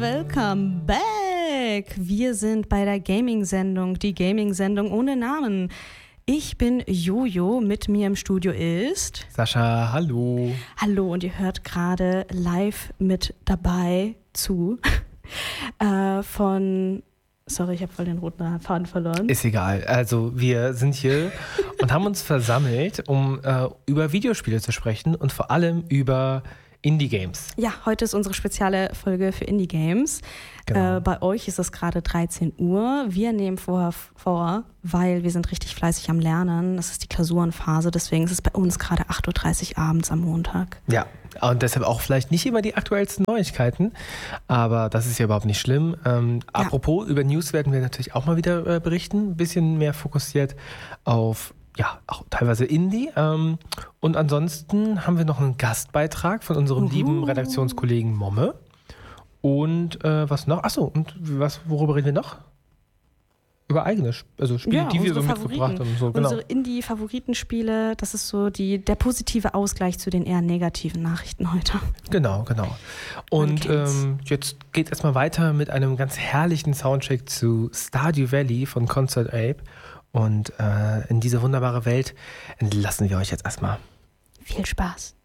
welcome back. Wir sind bei der Gaming-Sendung, die Gaming-Sendung ohne Namen. Ich bin Jojo, mit mir im Studio ist Sascha, hallo. Hallo, und ihr hört gerade live mit dabei zu Sorry, ich habe voll den roten Faden verloren. Ist egal. Also wir sind hier und haben uns versammelt, um über Videospiele zu sprechen und vor allem über Indie-Games. Ja, heute ist unsere spezielle Folge für Indie-Games. Genau. Bei euch ist es gerade 13 Uhr. Wir nehmen vorher vor, weil wir sind richtig fleißig am Lernen. Das ist die Klausurenphase, deswegen ist es bei uns gerade 8.30 Uhr abends am Montag. Ja, und deshalb auch vielleicht nicht immer die aktuellsten Neuigkeiten, aber das ist ja überhaupt nicht schlimm. Apropos, über News werden wir natürlich auch mal wieder berichten, ein bisschen mehr fokussiert auf auch teilweise Indie. Und ansonsten haben wir noch einen Gastbeitrag von unserem lieben Redaktionskollegen Momme. Und was noch? Achso, und worüber reden wir noch? Über eigene Spiele, die wir so mitgebracht haben. So, genau. Unsere Indie-Favoritenspiele, das ist so der positive Ausgleich zu den eher negativen Nachrichten heute. Genau. Und jetzt geht es erstmal weiter mit einem ganz herrlichen Soundtrack zu Stardew Valley von Concert Ape. Und in diese wunderbare Welt entlassen wir euch jetzt erstmal. Viel Spaß.